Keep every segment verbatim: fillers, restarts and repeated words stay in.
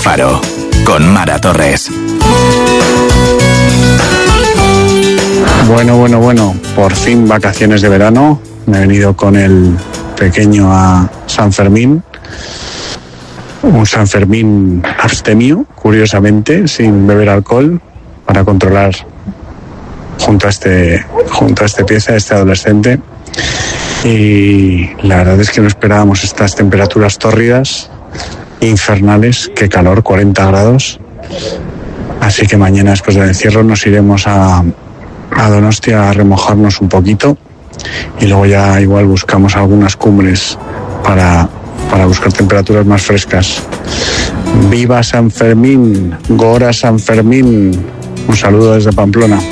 Faro, con Mara Torres. Bueno, bueno, bueno, por fin vacaciones de verano. Me he venido con el pequeño a San Fermín. Un San Fermín abstemio, curiosamente, sin beber alcohol, para controlar junto a este, junto a este pieza, a este adolescente. Y la verdad es que no esperábamos estas temperaturas tórridas, infernales. Qué calor, cuarenta grados. Así que mañana, después del encierro, nos iremos a, a Donostia a remojarnos un poquito y luego ya igual buscamos algunas cumbres para, para buscar temperaturas más frescas. ¡Viva San Fermín! ¡Gora San Fermín! Un saludo desde Pamplona.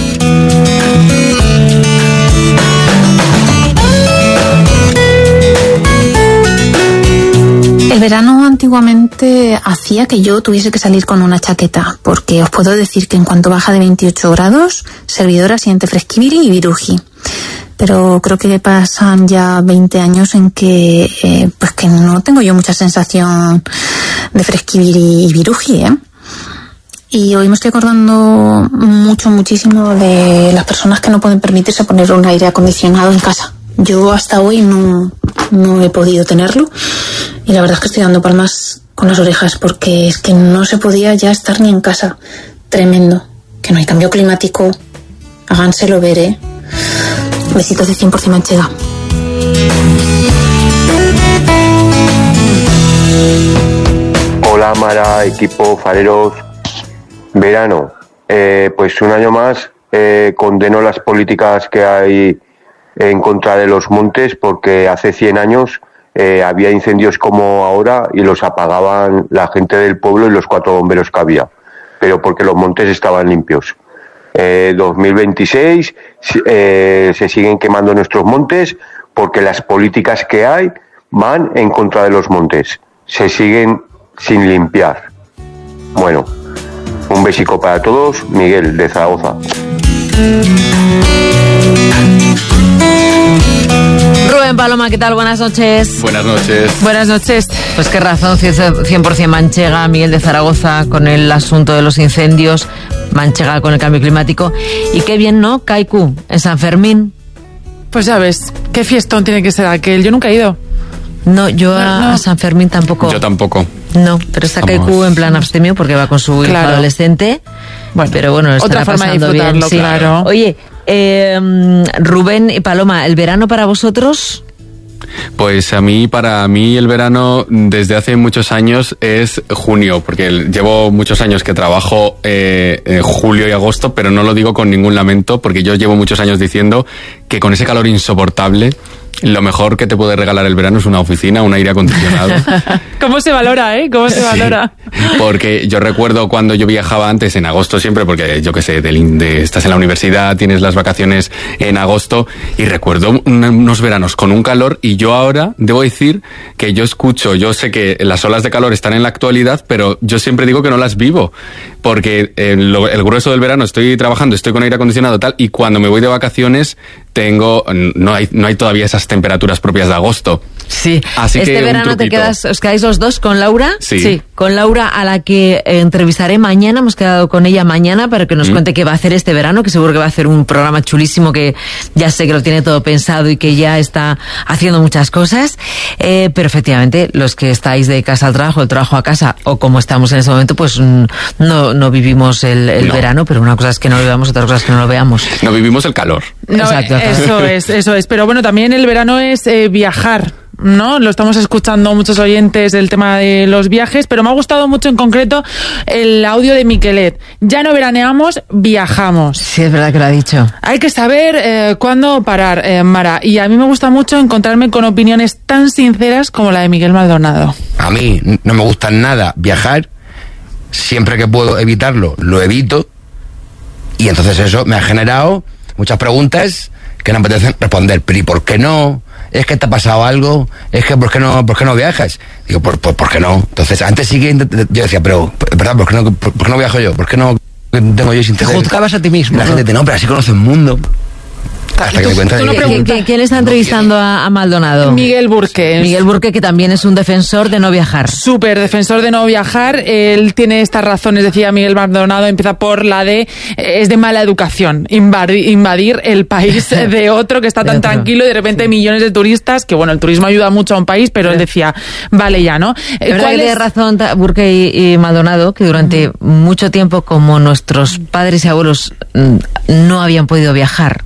El verano antiguamente hacía que yo tuviese que salir con una chaqueta, porque os puedo decir que en cuanto baja de veintiocho grados, servidora siente fresquibiri y viruji. Pero creo que pasan ya veinte años en que eh, pues que no tengo yo mucha sensación de fresquibiri y viruji, ¿eh? Y hoy me estoy acordando mucho, muchísimo de las personas que no pueden permitirse poner un aire acondicionado en casa. Yo hasta hoy no, no he podido tenerlo y la verdad es que estoy dando palmas con las orejas porque es que no se podía ya estar ni en casa. Tremendo. Que no hay cambio climático. Háganselo ver, ¿eh? Besitos de cien por ciento Manchega. Hola Mara, equipo fareros. Verano. Eh, pues un año más eh, condeno las políticas que hay en contra de los montes, porque hace cien años eh, había incendios como ahora y los apagaban la gente del pueblo y los cuatro bomberos que había, pero porque los montes estaban limpios. Eh, dos mil veintiséis eh, se siguen quemando nuestros montes porque las políticas que hay van en contra de los montes, se siguen sin limpiar. Bueno, un besico para todos, Miguel de Zaragoza. Rubén Paloma, ¿qué tal? Buenas noches. Buenas noches. Buenas noches. Pues qué razón, cien por ciento Manchega, Miguel de Zaragoza con el asunto de los incendios, Manchega con el cambio climático. Y qué bien, ¿no? Kaiku, en San Fermín. Pues ya ves, qué fiestón tiene que ser aquel. Yo nunca he ido. No, yo a, no, no. a San Fermín tampoco. Yo tampoco. No, pero está Kaiku en plan abstemio porque va con su hijo Claro. adolescente. Bueno, pero bueno, otra forma de disfrutarlo, bien, sí. claro. Oye, eh, Rubén y Paloma, ¿el verano para vosotros? Pues a mí, para mí el verano desde hace muchos años es junio, porque llevo muchos años que trabajo eh, en julio y agosto, pero no lo digo con ningún lamento, porque yo llevo muchos años diciendo que con ese calor insoportable, lo mejor que te puede regalar el verano es una oficina, un aire acondicionado. ¿Cómo se valora, eh? ¿Cómo se Sí, valora? porque yo recuerdo cuando yo viajaba antes en agosto siempre, porque yo qué sé, de, de, estás en la universidad, tienes las vacaciones en agosto, y recuerdo un, unos veranos con un calor, y yo ahora debo decir que yo escucho, yo sé que las olas de calor están en la actualidad, pero yo siempre digo que no las vivo, porque el, el grueso del verano estoy trabajando, estoy con aire acondicionado tal, y cuando me voy de vacaciones tengo, no hay, no hay todavía esas temperaturas propias de agosto. Sí. Así este que verano te quedas, os quedáis los dos con Laura. Sí. sí. Con Laura, a la que eh, entrevistaré mañana. Hemos quedado con ella mañana para que nos mm. cuente qué va a hacer este verano, que seguro que va a hacer un programa chulísimo, que ya sé que lo tiene todo pensado y que ya está haciendo muchas cosas. Eh, pero efectivamente, los que estáis de casa al trabajo, el trabajo a casa, o como estamos en este momento, pues mm, no, no vivimos el, el no. verano, pero una cosa es que no lo vivamos, otra cosa es que no lo veamos. No vivimos el calor. No, Exacto. Eso es, eso es. Pero bueno, también el verano es eh, viajar, ¿no? Lo estamos escuchando muchos oyentes del tema de los viajes, pero me ha gustado mucho en concreto el audio de Miquelet. Ya no veraneamos, viajamos. Sí, es verdad que lo ha dicho. Hay que saber eh, cuándo parar, eh, Mara. Y a mí me gusta mucho encontrarme con opiniones tan sinceras como la de Miguel Maldonado. A mí no me gusta nada viajar. Siempre que puedo evitarlo, lo evito. Y entonces eso me ha generado muchas preguntas que no me apetecen responder. Pero ¿y por qué no? ¿Es que te ha pasado algo? ¿Es que por qué no, por qué no viajas? Digo, ¿por, por, ¿por qué no? Entonces, antes sí que yo decía, pero, ¿verdad? ¿Por qué no, por, por qué no viajo yo? ¿Por qué no tengo yo ese interés? Te juzgabas a ti mismo. La ¿no? gente dice, no, pero así conoce el mundo. hasta que me cuenta de no que- ¿Quién, quién- quién está entrevistando a, a Maldonado? Miguel Burke. Miguel Burke, que también es un defensor de no viajar. Súper defensor de no viajar. Él tiene estas razones, decía Miguel Maldonado, empieza por la de, eh, es de mala educación, invadir, invadir el país de otro que está tan otro, tranquilo y de repente millones de turistas, que bueno, el turismo ayuda mucho a un país, pero él decía, vale ya, ¿no? Eh, Es verdad ¿cuál que tiene es- razón ta- Burke y, y Maldonado, que durante mucho tiempo, como nuestros padres y abuelos mm, no habían podido viajar,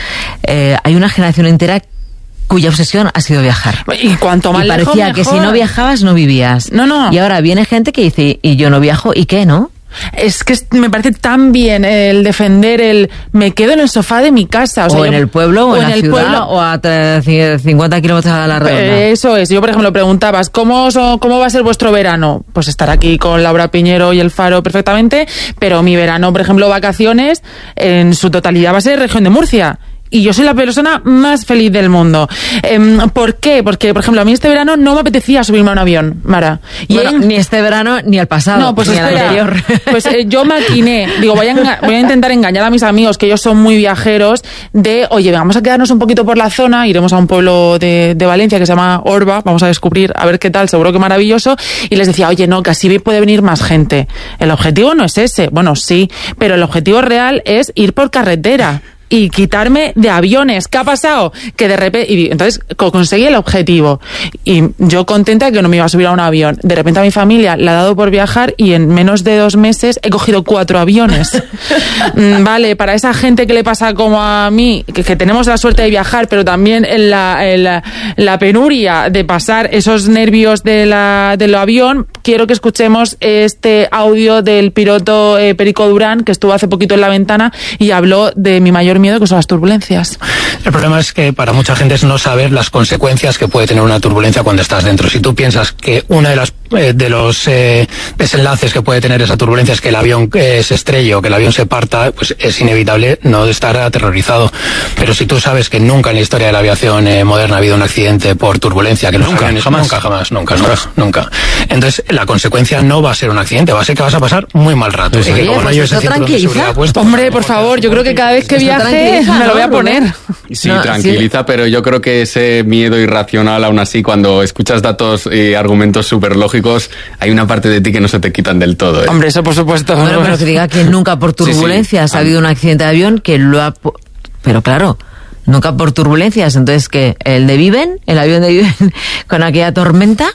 eh, hay una generación entera cuya obsesión ha sido viajar. Y cuanto más Y lejos, parecía que si mejor. no viajabas, no vivías. No, no. Y ahora viene gente que dice, y yo no viajo, ¿y qué, no? Es que es- me parece tan bien el defender el me quedo en el sofá de mi casa. O, O, sea, en yo- el pueblo, o, en, la el ciudad, pueblo. o a tre- cincuenta kilómetros a la redonda. Eh, Eso es. Yo, por ejemplo, preguntabas, ¿cómo, so- ¿cómo va a ser vuestro verano? Pues estar aquí con Laura Piñero y El Faro perfectamente, pero mi verano, por ejemplo, vacaciones, en su totalidad va a ser región de Murcia. Y yo soy la persona más feliz del mundo. Em, ¿Por qué? Porque, por ejemplo, a mí este verano no me apetecía subirme a un avión, Mara. Y Bueno, en- ni este verano, ni el pasado, no, pues ni el espera. anterior. Pues eh, yo maquiné, digo, voy a, enga- voy a intentar engañar a mis amigos, que ellos son muy viajeros, de, oye, vamos a quedarnos un poquito por la zona, iremos a un pueblo de, de Valencia que se llama Orba, vamos a descubrir, a ver qué tal, seguro que maravilloso, y les decía, oye, no, que así puede venir más gente. El objetivo no es ese, bueno, sí, pero el objetivo real es ir por carretera y quitarme de aviones. ¿Qué ha pasado? Que de repente, y entonces co- conseguí el objetivo y yo contenta de que no me iba a subir a un avión. De repente a mi familia le ha dado por viajar y en menos de dos meses he cogido cuatro aviones. Mm, vale, para esa gente que le pasa como a mí, que, que tenemos la suerte de viajar, pero también en la, en la, la penuria de pasar esos nervios de la, del avión, quiero que escuchemos este audio del piloto eh, Perico Durán, que estuvo hace poquito en La Ventana y habló de mi mayor miedo, que son las turbulencias. El problema es que para mucha gente es no saber las consecuencias que puede tener una turbulencia cuando estás dentro. Si tú piensas que uno de, las, eh, de los eh, desenlaces que puede tener esa turbulencia es que el avión eh, se estrelle o que el avión se parta, pues es inevitable no estar aterrorizado. Pero si tú sabes que nunca en la historia de la aviación eh, moderna ha habido un accidente por turbulencia, que los Nunca, aviones, jamás. nunca, jamás, nunca, nunca, nunca. Entonces la consecuencia no va a ser un accidente, va a ser que vas a pasar muy mal rato. Oye, Y que como no pues lleves eso el cinturón de tranquiliza. seguridad puesto, Hombre, pues, por favor, yo creo que cada vez que Eso viaje tranquiliza, me lo ¿no, voy a Rubén? poner. Sí, No, tranquiliza, pero yo creo que ese miedo irracional, aún así, cuando escuchas datos y argumentos súper lógicos, hay una parte de ti que no se te quitan del todo. ¿eh? Hombre, eso por supuesto. Bueno, pero que diga que nunca por Sí, sí. turbulencias ha Ah. habido un accidente de avión que lo ha... pu- Pero claro, nunca por turbulencias. Entonces, que el de Viven, el avión de Viven, con aquella tormenta...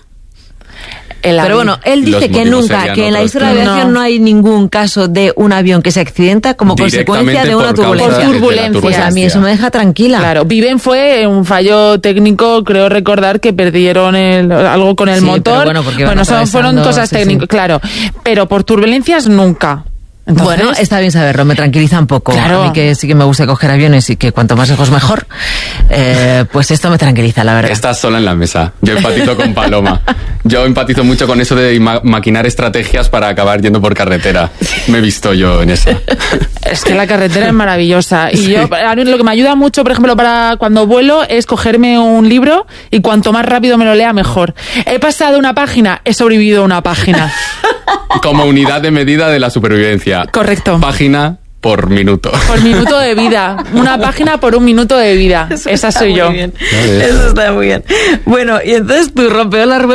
El Pero avión. bueno, él Los dice que motivos nunca, serían que en la otros, historia de la claro. aviación no. No. hay ningún caso de un avión que se accidenta como Directamente consecuencia de una por causa turbulencia. de la Turbulencia. Pues a mí eso me deja tranquila. Claro, Viven fue un fallo técnico, creo recordar que perdieron el- algo con el Sí, motor. pero bueno, porque iban son, fueron atravesando, cosas sí, técnicas, sí. claro. Pero por turbulencias nunca. Entonces, Bueno, está bien saberlo, me tranquiliza un poco. Claro. A mí que sí que me gusta coger aviones y que cuanto más lejos mejor, eh, pues esto me tranquiliza, la verdad. Estás sola en la mesa. Yo empatizo con Paloma. Yo empatizo mucho con eso de ma- maquinar estrategias para acabar yendo por carretera. Me he visto yo en esa. es que la carretera es maravillosa. Y yo, a mí lo que me ayuda mucho, por ejemplo, para cuando vuelo, es cogerme un libro y cuanto más rápido me lo lea, mejor. He pasado una página, he sobrevivido a una página. Como unidad de medida de la supervivencia. Correcto. Página por minuto. Por minuto de vida. Una página por un minuto de vida. Esa soy yo. Eso está muy bien. Bueno, y entonces tú, rompeolas